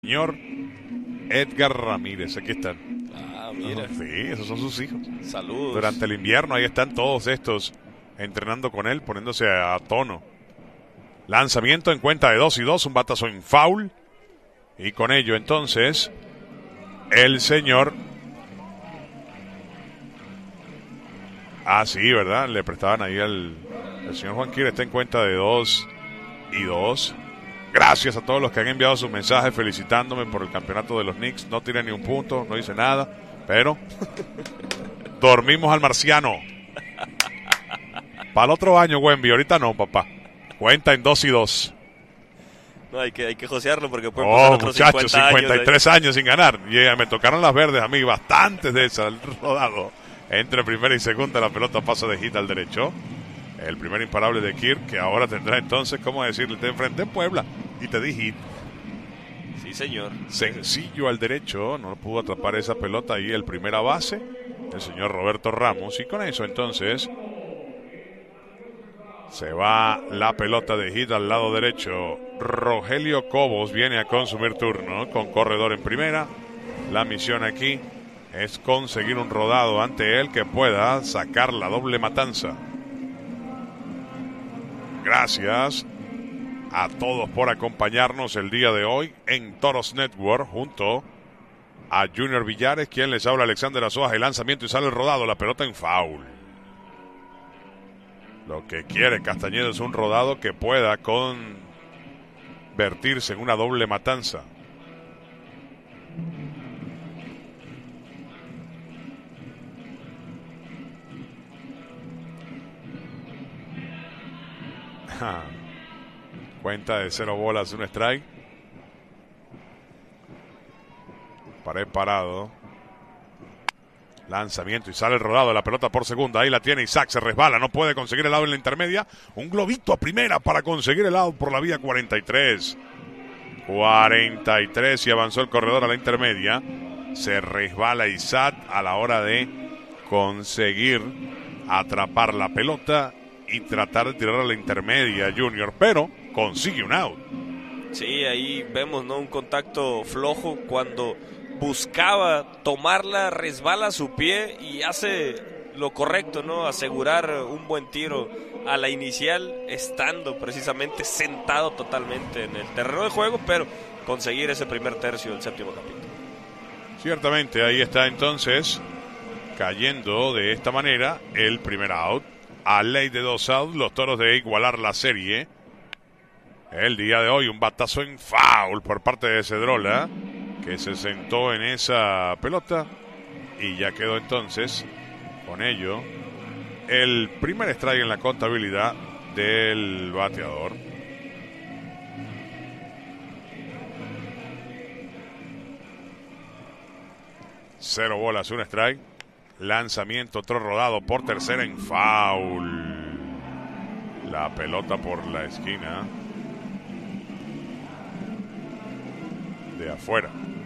Señor Edgar Ramírez, aquí están. Ah, mira. Sí, esos son sus hijos. Saludos. Durante el invierno, ahí están todos estos entrenando con él, poniéndose a tono. Lanzamiento en cuenta de 2-2, un batazo en foul. Y con ello, entonces, el señor. Ah, sí, ¿verdad? Le prestaban ahí al. El señor Juan Quir está en cuenta de 2-2. Gracias a todos los que han enviado sus mensajes felicitándome por el campeonato de los Knicks. No tiré ni un punto, no hice nada, pero dormimos al marciano. Para el otro año, Wemby, ahorita no, papá. Cuenta en 2-2. No, hay que josearlo porque pueden pasar otros muchachos, 53 años años sin ganar. Y me tocaron las verdes a mí, bastantes de esas, el rodado. Entre primera y segunda, la pelota pasa de hit al derecho. El primer imparable de Kirk, que ahora tendrá entonces, ¿cómo decirle? Te enfrenté en Puebla y te di hit. Sí, señor. Sencillo al derecho, no pudo atrapar esa pelota ahí el primera base, el señor Roberto Ramos. Y con eso entonces se va la pelota de hit al lado derecho. Rogelio Cobos viene a consumir turno con corredor en primera. La misión aquí es conseguir un rodado ante él que pueda sacar la doble matanza. Gracias a todos por acompañarnos el día de hoy en Toros Network junto a Junior Villares, quien les habla Alexander Azoas. El lanzamiento y sale el rodado, la pelota en foul. Lo que quiere Castañeda es un rodado que pueda convertirse en una doble matanza. Cuenta de 0 bolas, un strike. Pared parado. Lanzamiento y sale el rodado, la pelota por segunda, ahí la tiene Isaac, se resbala, no puede conseguir el out en la intermedia. Un globito a primera para conseguir el out por la vía 43. 43 y avanzó el corredor a la intermedia. Se resbala Isaac a la hora de conseguir atrapar la pelota y tratar de tirar a la intermedia, Junior, pero consigue un out. Sí, ahí vemos, ¿no? Un contacto flojo cuando buscaba tomarla, resbala su pie y hace lo correcto, ¿no? Asegurar un buen tiro a la inicial, estando precisamente sentado totalmente en el terreno de juego, pero conseguir ese primer tercio del séptimo capítulo. Ciertamente, ahí está entonces cayendo de esta manera el primer out. A ley de 2 outs, los Toros de igualar la serie. El día de hoy un batazo en foul por parte de Cedrola, que se sentó en esa pelota y ya quedó entonces con ello el primer strike en la contabilidad del bateador. Cero bolas, un strike. Lanzamiento, otro rodado por tercera en foul. La pelota por la esquina de afuera.